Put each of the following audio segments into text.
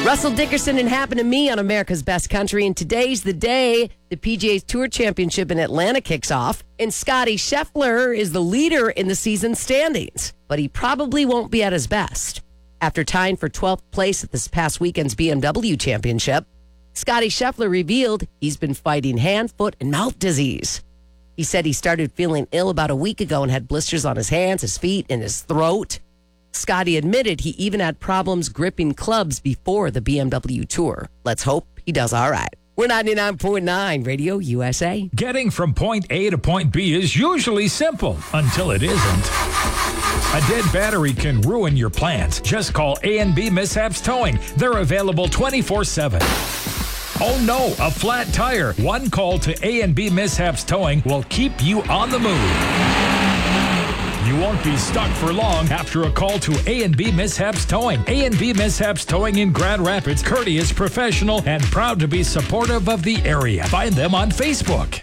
Russell Dickerson and Happen to Me on America's Best Country. And today's the day the PGA's Tour Championship in Atlanta kicks off. And Scotty Scheffler is the leader in the season standings. But he probably won't be at his best. After tying for 12th place at this past weekend's BMW Championship, Scotty Scheffler revealed he's been fighting hand, foot, and mouth disease. He said he started feeling ill about a week ago and had blisters on his hands, his feet, and his throat. Scotty admitted he even had problems gripping clubs before the BMW Tour. Let's hope he does all right. We're 99.9 Radio USA. Getting from point A to point B is usually simple until it isn't. A dead battery can ruin your plans. Just call A&B Mishaps Towing. They're available 24/7. Oh no, a flat tire. One call to A&B Mishaps Towing will keep you on the move. You won't be stuck for long after a call to A&B Mishaps Towing. A&B Mishaps Towing in Grand Rapids, courteous, professional, and proud to be supportive of the area. Find them on Facebook.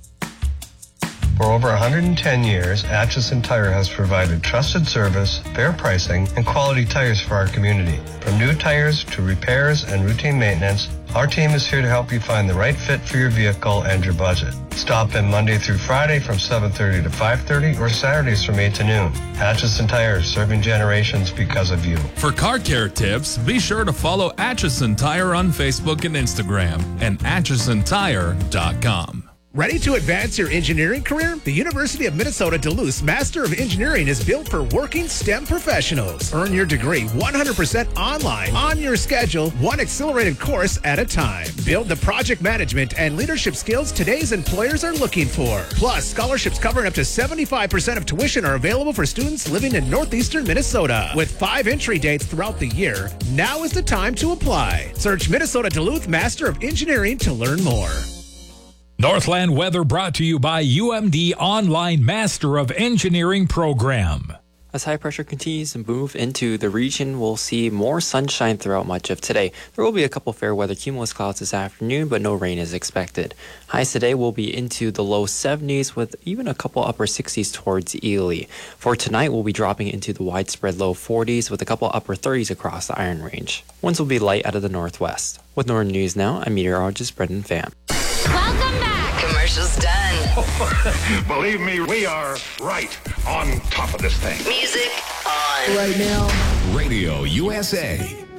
For over 110 years, Atchison Tire has provided trusted service, fair pricing, and quality tires for our community. From new tires to repairs and routine maintenance, our team is here to help you find the right fit for your vehicle and your budget. Stop in Monday through Friday from 7:30 to 5:30 or Saturdays from 8 to noon. Atchison Tire, serving generations because of you. For car care tips, be sure to follow Atchison Tire on Facebook and Instagram and AtchisonTire.com. Ready to advance your engineering career? The University of Minnesota Duluth's Master of Engineering is built for working STEM professionals. Earn your degree 100% online, on your schedule, one accelerated course at a time. Build the project management and leadership skills today's employers are looking for. Plus, scholarships covering up to 75% of tuition are available for students living in northeastern Minnesota. With 5 entry dates throughout the year, now is the time to apply. Search Minnesota Duluth Master of Engineering to learn more. Northland weather brought to you by UMD Online Master of Engineering Program. As high pressure continues to move into the region, we'll see more sunshine throughout much of today. There will be a couple fair weather cumulus clouds this afternoon, but no rain is expected. Highs today will be into the low 70s with even a couple upper 60s towards Ely. For tonight, we'll be dropping into the widespread low 40s with a couple upper 30s across the Iron Range. Winds will be light out of the northwest. With Northern News now, I'm meteorologist Brendan Pham. Welcome back. Commercial's done. Believe me, we are right on top of this thing. Music on. Right now, Radio USA.